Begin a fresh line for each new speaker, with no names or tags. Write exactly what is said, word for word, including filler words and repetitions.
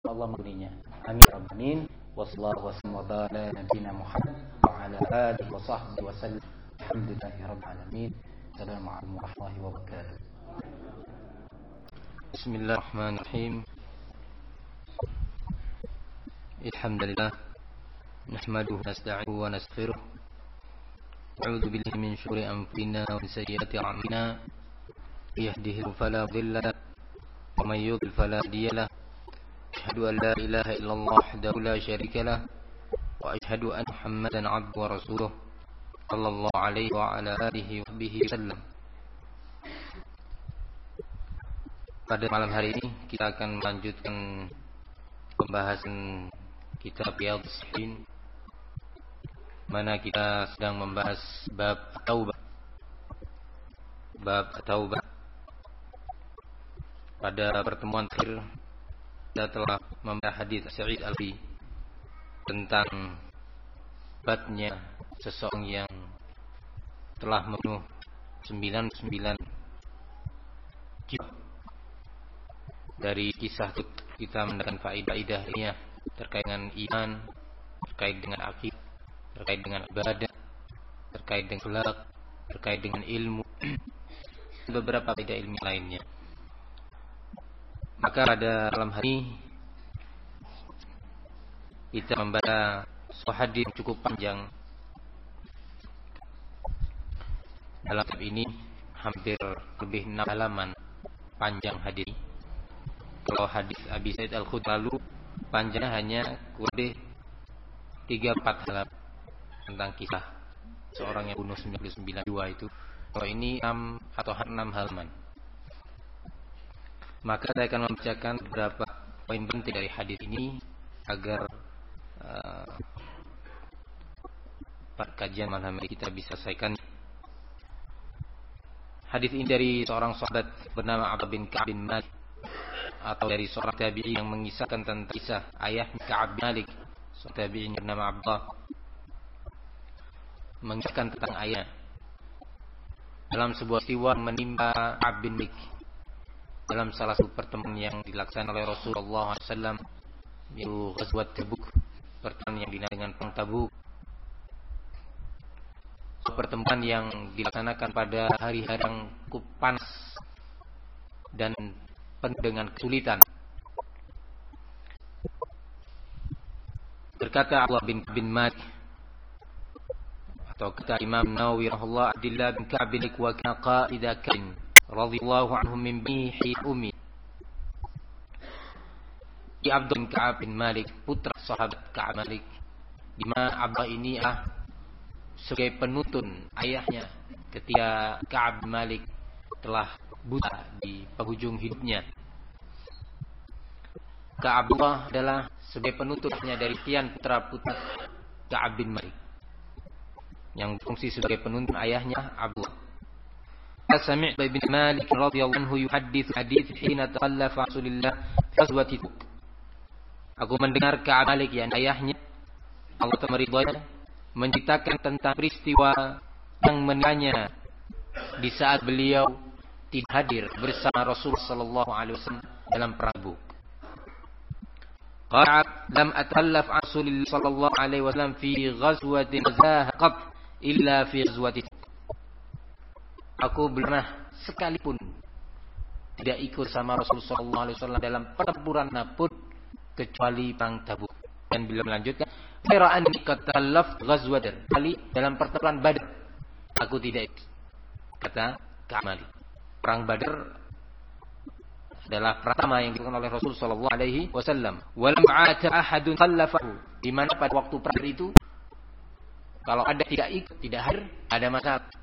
Allah mengguninya. Amin ya rabbal alamin. Wassallallahu wasallam wa baraka ala nabiyyina Muhammad wa ala alihi wa sahbihi wa sallam. Alhamdulillahi rabbil alamin. Assalamualaikum warahmatullahi wabarakatuh. Bismillahirrahmanirrahim. Alhamdulillah nahmaduhu wa nasta'inuhu wa nastaghfiruh. A'udzu billahi min syururi anfusina wa min sayyiati a'malina. Yahdihillahu fala mudilla lahu wa may yudlil fala hadiya lahu. Asyhadu an la ilaha illallah wahdahu la syarika lahu wa asyhadu anna Muhammadan 'abduhu wa rasuluh sallallahu alaihi wa ala alihi wa sahbihi wasallam. Pada malam hari ini kita akan melanjutkan pembahasan kitab Riyadhus Shalihin, mana kita sedang membahas bab taubah. Bab taubah. Pada pertemuan terakhir kita telah membahas hadis Sa'id Al-Khudri tentang batnya seseorang yang telah memenuhi sembilan puluh sembilan jiwa. Dari kisah itu kita mendapatkan faedah-faedah ilmiah terkait dengan iman, terkait dengan akidah, terkait dengan ibadah, terkait dengan akhlak, terkait dengan ilmu, beberapa faedah ilmiah lainnya. Maka pada malam hari kita membaca sebuah hadis yang cukup panjang. Dalam kitab ini hampir lebih enam halaman panjang hadis. Kalau hadis Abi Sa'id Al-Khudri lalu panjangnya hanya kurang lebih tiga empat halaman tentang kisah seorang yang bunuh sembilan puluh sembilan jiwa itu. Kalau ini enam atau enam halaman. Maka saya akan membacakan beberapa poin penting dari hadis ini agar uh, pada kajian malam ini kita bisa selesaikan. Hadis ini dari seorang sahabat bernama Abdullah bin Ka'ab bin Malik, atau dari seorang tabi'in yang mengisahkan tentang kisah ayahnya Ka'ab bin Malik. Seorang tabi'in bernama Abdullah mengisahkan tentang ayah dalam sebuah peristiwa menimpa Ka'ab bin Malik dalam salah satu pertemuan yang dilaksanakan oleh Rasulullah shallallahu alaihi wasallam, yaitu Ghazwat Tabuk, pertemuan yang dinamakan dengan Perang Tabuk. Pertemuan yang dilaksanakan pada hari-hari yang cukup panas dan penuh dengan kesulitan. Berkata Abdullah bin bin Malik, atau kata Imam Nawawi rahimahullah, Abdullah bin Ka'ab bin Malik wa kana qa'ida kan radhiyallahu anhu min bihi ummi. Di Abdullah bin Ka'ab bin Malik, putra sahabat Ka'ab Malik, di mana Abdullah ini ah sebagai penuntun ayahnya ketika Ka'ab bin Malik telah buta di penghujung hidupnya. Ka'ab adalah sebagai penuntutnya dari tian putra-putra Ka'ab bin Malik yang berfungsi sebagai penuntun ayahnya Abdullah. Sami' bin Malik radhiyallahu anhu yuhaddits hadits hina takhallafa Rasulullah fi ghazwati Tabuk. Aku mendengar Ka'ab bin Malik, yang ayahnya Allah meridhoinya, menceritakan tentang peristiwa yang menimanya di saat beliau tidak hadir bersama Rasulullah sallallahu alaihi wasallam dalam perang Tabuk. Qala lam atallaf Rasulullah sallallahu alaihi wasallam fi ghazwatin zahaqat illa fi ghazwati. Aku belum pernah sekalipun tidak ikut sama Rasulullah sallallahu alaihi wasallam dalam pertempuran apapun kecuali perang Tabuk. Dan beliau melanjutkan, "Qira'an qatallaf ghazwatan." Kali dalam pertempuran Badar aku tidak ikut. Kata Ka'ab bin Malik. Perang Badar adalah pertama yang dilakukan oleh Rasul sallallahu alaihi wasallam. Walam ata ahadun khallafahu. Di mana pada waktu perang itu kalau ada tidak ikut, tidak hadir, ada masalah.